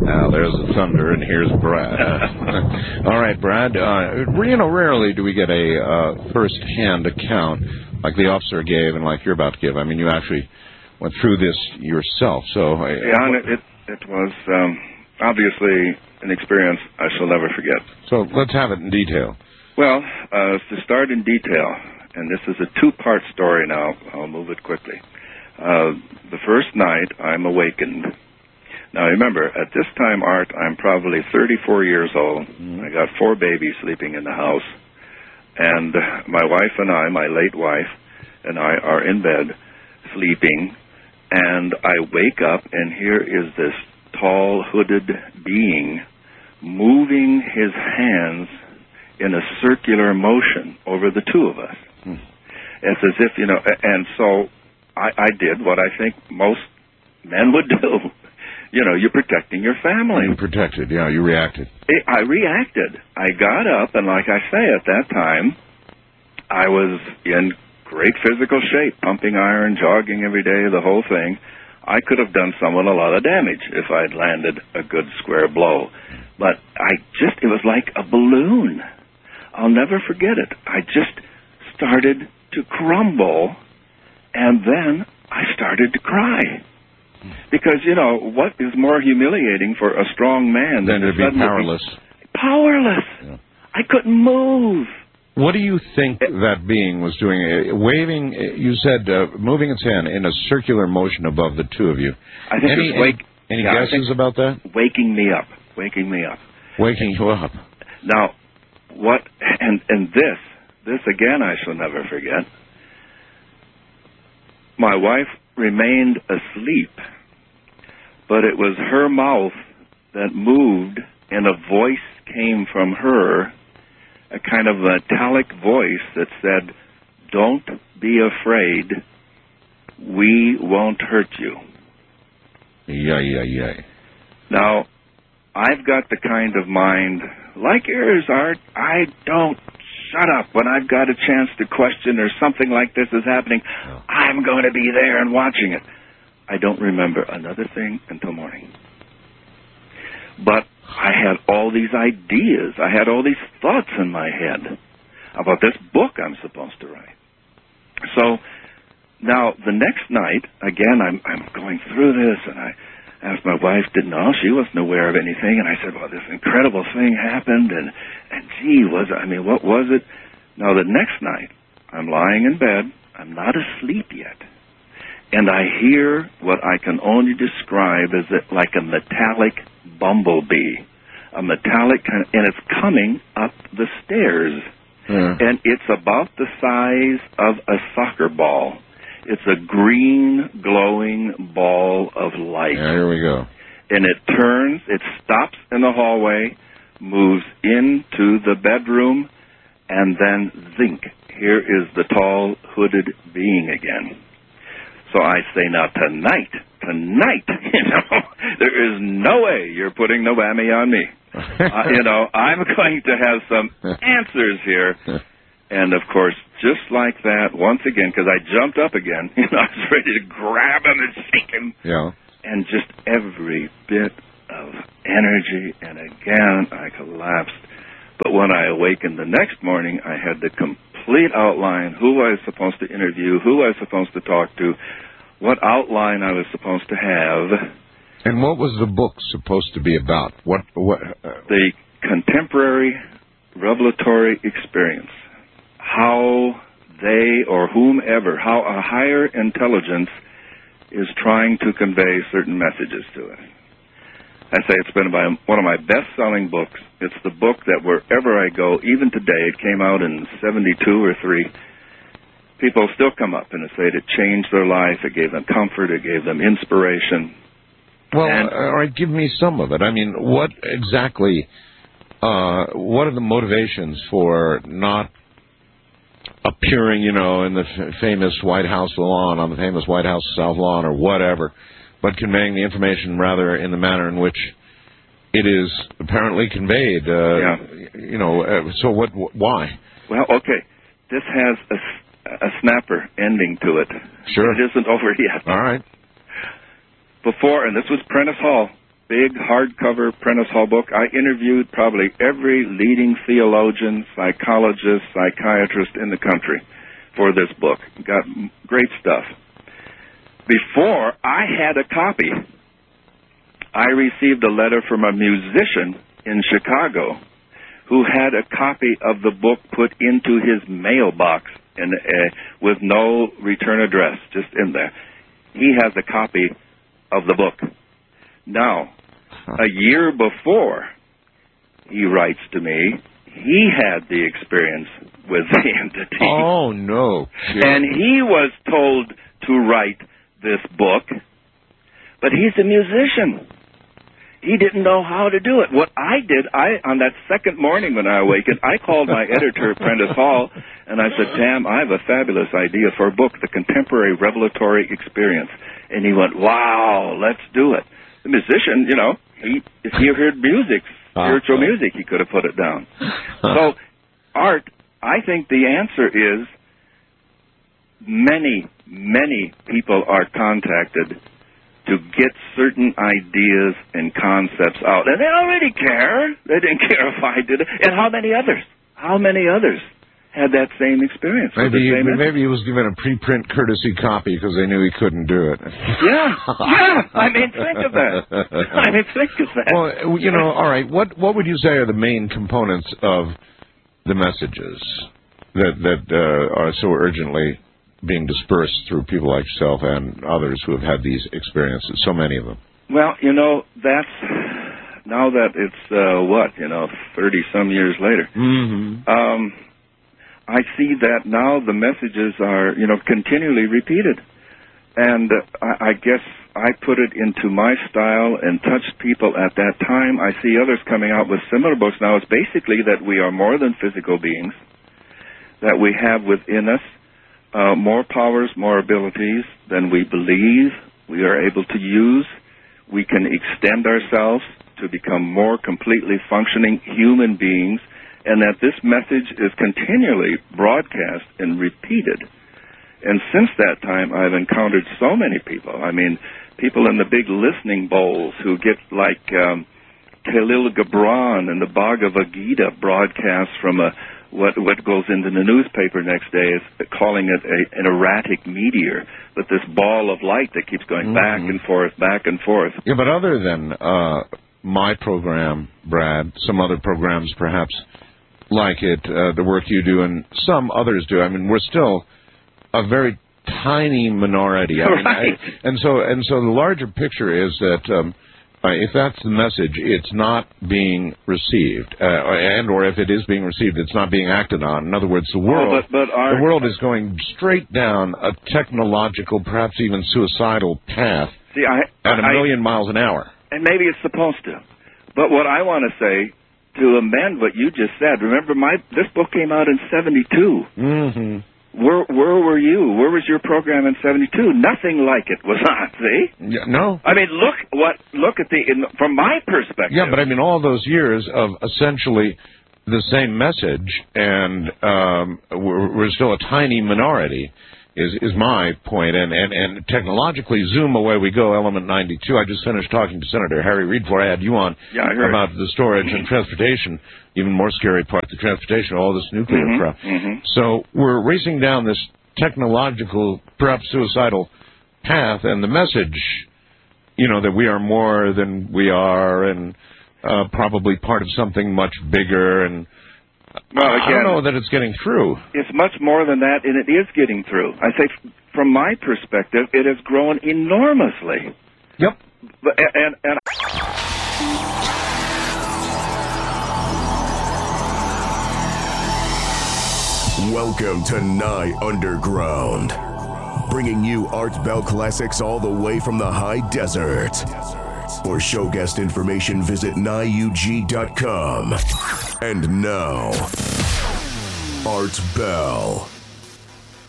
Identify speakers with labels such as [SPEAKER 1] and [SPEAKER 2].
[SPEAKER 1] Now, there's the thunder, and here's Brad. All right, Brad, rarely do we get a first-hand account like the officer gave and like you're about to give. I mean, you actually went through this yourself. So,
[SPEAKER 2] it was obviously an experience I shall never forget.
[SPEAKER 1] So let's have it in detail.
[SPEAKER 2] Well, to start in detail, and this is a two-part story now. I'll move it quickly. The first night, I'm awakened. Now, remember, at this time, Art, I'm probably 34 years old. I got 4 babies sleeping in the house. And my wife and I, my late wife, and I are in bed sleeping. And I wake up, and here is this tall, hooded being moving his hands in a circular motion over the two of us. It's as if, and so I did what I think most men would do. You're protecting your family.
[SPEAKER 1] You protected, yeah, you reacted.
[SPEAKER 2] I reacted. I got up, and like I say, at that time, I was in great physical shape, pumping iron, jogging every day, the whole thing. I could have done someone a lot of damage if I'd landed a good square blow. But it was like a balloon. I'll never forget it. I just started to crumble, and then I started to cry. Because, what is more humiliating for a strong man
[SPEAKER 1] than to be powerless?
[SPEAKER 2] Powerless. Yeah. I couldn't move.
[SPEAKER 1] What do you think that being was doing? Waving, you said, moving its hand in a circular motion above the two of you.
[SPEAKER 2] I think
[SPEAKER 1] any guesses about that?
[SPEAKER 2] Waking me up.
[SPEAKER 1] Waking you up.
[SPEAKER 2] Now, what, and this again I shall never forget. My wife remained asleep, but it was her mouth that moved, and a voice came from her, a kind of metallic voice that said, "Don't be afraid, we won't hurt you."
[SPEAKER 1] Yeah.
[SPEAKER 2] Now, I've got the kind of mind, like yours, Art, I don't shut up when I've got a chance to question or something like this is happening. Oh. I'm going to be there and watching it. I don't remember another thing until morning. But I had all these ideas. I had all these thoughts in my head about this book I'm supposed to write. So now the next night, again, I'm going through this, and I asked my wife, didn't know, she wasn't aware of anything, and I said, well, this incredible thing happened, and gee, what was it? Now the next night, I'm lying in bed, I'm not asleep yet, and I hear what I can only describe as like a metallic bumblebee, a metallic kind of, and it's coming up the stairs, and it's about the size of a soccer ball. It's a green, glowing ball of light.
[SPEAKER 1] Yeah, here we go.
[SPEAKER 2] And it turns, it stops in the hallway, moves into the bedroom, and then, zink, here is the tall, hooded being again. So I say, now tonight, there is no way you're putting the whammy on me. I'm going to have some answers here. And, of course, just like that, once again, because I jumped up again, I was ready to grab him and shake him.
[SPEAKER 1] Yeah.
[SPEAKER 2] And just every bit of energy, and again, I collapsed. But when I awakened the next morning, I had the complete outline, who I was supposed to interview, who I was supposed to talk to, what outline I was supposed to have.
[SPEAKER 1] And what was the book supposed to be about?
[SPEAKER 2] The contemporary revelatory experience. How they or whomever, how a higher intelligence is trying to convey certain messages to us. I say it's been one of my best-selling books. It's the book that wherever I go, even today, it came out in 72 or 3, people still come up and say it changed their life, it gave them comfort, it gave them inspiration.
[SPEAKER 1] Well, all right, give me some of it. I mean, what exactly, what are the motivations for not appearing, in the famous White House lawn, on the famous White House South Lawn or whatever, but conveying the information rather in the manner in which it is apparently conveyed? So why?
[SPEAKER 2] Well, okay, this has a snapper ending to it.
[SPEAKER 1] Sure.
[SPEAKER 2] It isn't over yet.
[SPEAKER 1] All right.
[SPEAKER 2] Before, and this was Prentice Hall, big hardcover Prentice Hall book. I interviewed probably every leading theologian, psychologist, psychiatrist in the country for this book. Got great stuff. Before I had a copy, I received a letter from a musician in Chicago who had a copy of the book put into his mailbox and with no return address, just in there. He has a copy of the book. Now, a year before he writes to me, he had the experience with the entity.
[SPEAKER 1] Oh, no.
[SPEAKER 2] And he was told to write this book, but he's a musician. He didn't know how to do it. What I did, on that second morning when I awakened, I called my editor, Prentice Hall, and I said, Tam, I have a fabulous idea for a book, The Contemporary Revelatory Experience. And he went, wow, let's do it. The musician, if he heard music, spiritual music, he could have put it down. So, Art, I think the answer is many, many people are contacted to get certain ideas and concepts out. And they don't really care. They didn't care if I did it. And how many others had that same experience?
[SPEAKER 1] Maybe he was given a preprint courtesy copy because they knew he couldn't do it.
[SPEAKER 2] Yeah. I mean, think of that.
[SPEAKER 1] Well, all right. What would you say are the main components of the messages that are so urgently being dispersed through people like yourself and others who have had these experiences, so many of them?
[SPEAKER 2] Well, that's, now that it's, 30-some years later, I see that now the messages are, continually repeated. And I guess I put it into my style and touched people at that time. I see others coming out with similar books now. It's basically that we are more than physical beings, that we have within us more powers, more abilities than we believe we are able to use. We can extend ourselves to become more completely functioning human beings, and that this message is continually broadcast and repeated. And since that time, I've encountered so many people. I mean, people in the big listening bowls who get like Khalil Gibran and the Bhagavad Gita broadcast from what goes into the newspaper next day is calling it an erratic meteor, but this ball of light that keeps going back and forth.
[SPEAKER 1] Yeah, but other than my program, Brad, some other programs perhaps like it, the work you do and some others do, I mean, we're still a very tiny minority. I mean,
[SPEAKER 2] right.
[SPEAKER 1] And so the larger picture is that if that's the message, it's not being received, or if it is being received, it's not being acted on. In other words, the world is going straight down a technological, perhaps even suicidal path at a million miles an hour.
[SPEAKER 2] And maybe it's supposed to. But what I want to say, to amend what you just said, remember this book came out in 72.
[SPEAKER 1] Mm-hmm.
[SPEAKER 2] Where were you? Where was your program in 72? Nothing like it was on, see?
[SPEAKER 1] Yeah, no.
[SPEAKER 2] I mean, look at from my perspective.
[SPEAKER 1] Yeah, but I mean, all those years of essentially the same message, and we're still a tiny minority, is my point. And technologically, zoom, away we go, Element 92. I just finished talking to Senator Harry Reid before I had you on about the storage and transportation. Even more scary part, the transportation, all this nuclear crap.
[SPEAKER 2] Mm-hmm.
[SPEAKER 1] So we're racing down this technological, perhaps suicidal path, and the message, that we are more than we are, and probably part of something much bigger, and I don't know that it's getting through.
[SPEAKER 2] It's much more than that, and it is getting through. I say, from my perspective, it has grown enormously.
[SPEAKER 1] Yep.
[SPEAKER 2] And
[SPEAKER 3] Welcome to Nye Underground, bringing you Art Bell classics all the way from the high desert. For show guest information, visit nyeug.com. And now, Art Bell.